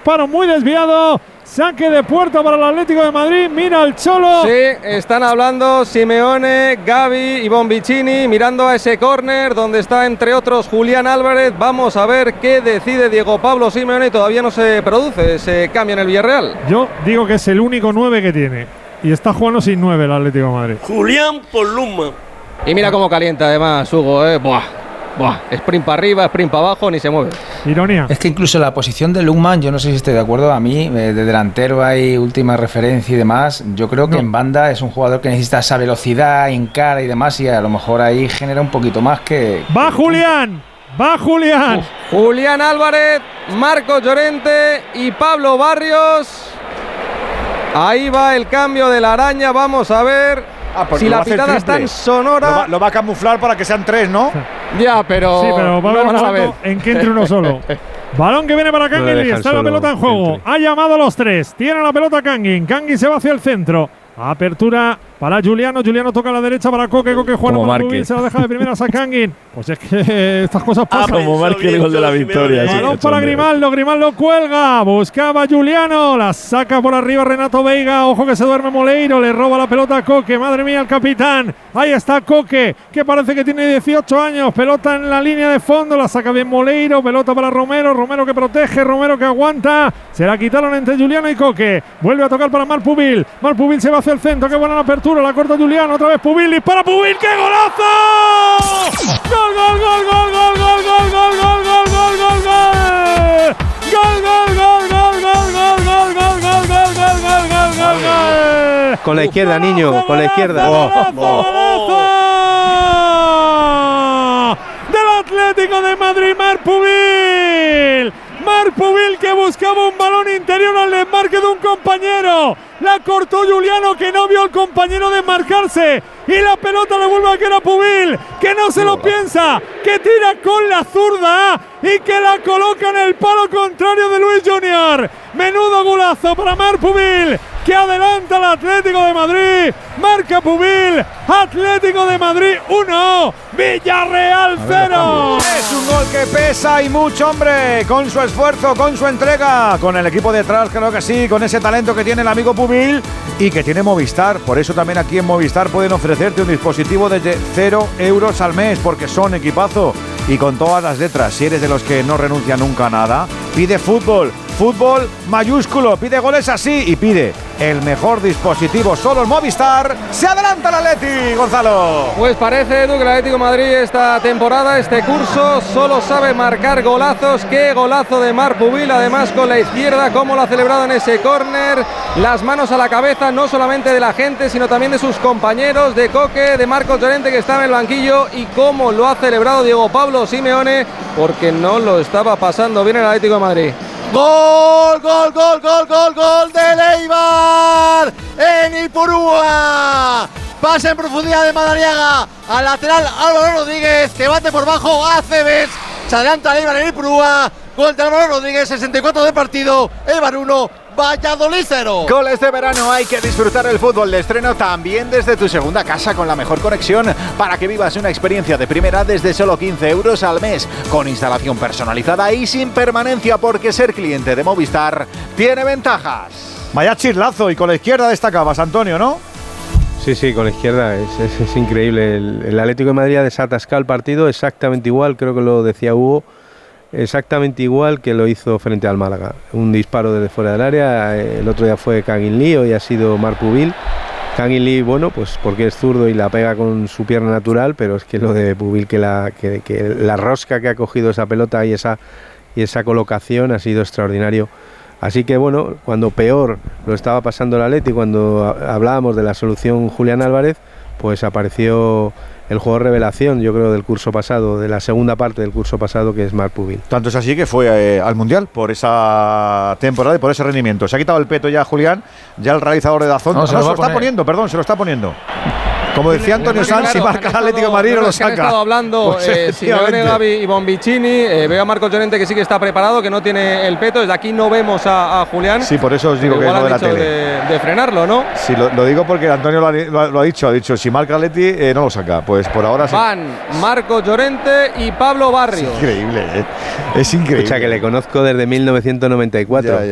disparo muy desviado. Saque de puerta para el Atlético de Madrid. Mira el Cholo. Sí, están hablando Simeone, Gavi y Bonvicini, mirando a ese córner donde está entre otros Julián Álvarez. Vamos a ver qué decide Diego Pablo Simeone. Todavía no se produce ese cambio en el Villarreal. Yo digo que es el único 9 que tiene. Y está jugando sin 9 el Atlético de Madrid. Julián Poluma. Y mira cómo calienta además Hugo, Buah, sprint para arriba, sprint para abajo, ni se mueve. Ironía. Es que incluso la posición de Lukman, yo no sé si estoy de acuerdo, a mí, de delantero hay última referencia y demás, yo creo que en banda es un jugador que necesita esa velocidad, encara y demás, y a lo mejor ahí genera un poquito más que... ¡Va Julián! ¡Va Julián! Julián Álvarez, Marcos Llorente y Pablo Barrios. Ahí va el cambio de la araña, vamos a ver... si la pitada es tan sonora... Lo va a camuflar para que sean 3, ¿no? Ya, pero... Sí, pero va a haber un momento en que entre uno solo. Balón que viene para Kangin, está la pelota en juego. Ha llamado a los 3. Tiene la pelota Kangin. Kangin se va hacia el centro. Apertura para Juliano. Juliano toca a la derecha para Coque. Coque juega para Marque. Se la deja de primeras a Kangin. Pues es que estas cosas pasan. Como marque el gol de la victoria. Balón para Grimaldo. Grimaldo cuelga. Buscaba Juliano. La saca por arriba Renato Veiga. Ojo que se duerme Moleiro. Le roba la pelota a Coque. Madre mía, el capitán. Ahí está Coque, que parece que tiene 18 años. Pelota en la línea de fondo. La saca bien Moleiro. Pelota para Romero. Romero que protege. Romero que aguanta. Se la quitaron entre Juliano y Coque. Vuelve a tocar para Marc Pubil. Marc Pubil se va hacia el centro. Qué buena la apertura. La corta Juliano. Otra vez Pubil. Dispara Pubil. ¡Qué golazo! ¡Gol, gol, gol, gol, gol, gol, gol, gol, gol, gol, gol, gol, gol! ¡Gol, gol, gol, gol, gol, gol, gol, gol, gol, gol, gol, gol, gol, gol, gol! Con la izquierda, niño, con la izquierda. ¡Golazo! Del Atlético de Madrid, Marc Pubil. Marc Pubil que buscaba un balón interior al desmarque de un compañero. La cortó Juliano, que no vio al compañero desmarcarse. Y la pelota le vuelve a quedar a Pubil, que no se lo piensa, que tira con la zurda y que la coloca en el palo contrario de Luis Junior. Menudo golazo para Marc Pubil, que adelanta al Atlético de Madrid. Marca Pubil, Atlético de Madrid 1, Villarreal 0. Es un gol que pesa y mucho, hombre, con su esfuerzo, con su entrega, con el equipo detrás, creo que sí, con ese talento que tiene el amigo Pubil y que tiene Movistar. Por eso también aquí en Movistar pueden ofrecerte un dispositivo desde 0 euros al mes, porque son equipazo y con todas las letras. Si eres de los que no renuncia nunca a nada, pide fútbol. Fútbol mayúsculo, pide goles así y pide el mejor dispositivo solo en Movistar. Se adelanta el Atleti, Gonzalo. Pues parece, Edu, que el Atlético de Madrid esta temporada, este curso, solo sabe marcar golazos. Qué golazo de Marc Pubil, además con la izquierda, cómo lo ha celebrado en ese córner. Las manos a la cabeza, no solamente de la gente, sino también de sus compañeros, de Coque, de Marcos Llorente, que está en el banquillo, y cómo lo ha celebrado Diego Pablo Simeone, porque no lo estaba pasando bien el Atlético de Madrid. Gol, gol, gol, gol, gol, gol de Eibar en Ipurúa. Pase en profundidad de Madariaga al lateral Álvaro Rodríguez, que bate por bajo a Cebes. Se adelanta Eibar en Ipurúa. Gol de Álvaro Rodríguez, 64 de partido. Eibar 1, Valladolid 0. Con este verano hay que disfrutar el fútbol de estreno también desde tu segunda casa con la mejor conexión para que vivas una experiencia de primera desde solo 15 euros al mes, con instalación personalizada y sin permanencia, porque ser cliente de Movistar tiene ventajas. Vaya chirlazo, y con la izquierda destacabas, Antonio, ¿no? Sí, con la izquierda es increíble. El Atlético de Madrid ha desatascado el partido exactamente igual, creo que lo decía Hugo, exactamente igual que lo hizo frente al Málaga. Un disparo desde fuera del área, el otro día fue Kangin Lee, hoy ha sido Marc Pubil. Kangin Lee, bueno, pues porque es zurdo y la pega con su pierna natural, pero es que lo de Pubil, que la rosca que ha cogido esa pelota y esa colocación ha sido extraordinario. Así que bueno, cuando peor lo estaba pasando el Atleti, cuando hablábamos de la solución Julián Álvarez, pues apareció el jugador revelación, yo creo, del curso pasado, de la segunda parte del curso pasado, que es Marc Pubil. Tanto es así que fue al Mundial por esa temporada y por ese rendimiento. Se ha quitado el peto ya Julián, ya el realizador de Dazón. Se lo está poniendo. Como decía Antonio Sanz, si marca el Atlético de Madrid no lo saca. Han estado hablando Simeone, Gavi y Bonvicini. Veo a Marcos Llorente que sí que está preparado, que no tiene el peto. Desde aquí no vemos a Julián. Sí, por eso os digo que no de la tele. De frenarlo, ¿no? Sí, lo digo porque Antonio lo ha dicho. Ha dicho, si marca el Atleti no lo saca. Pues por ahora sí. Van Marcos Llorente y Pablo Barrios. Es increíble, Es increíble. Escucha, que le conozco desde 1994.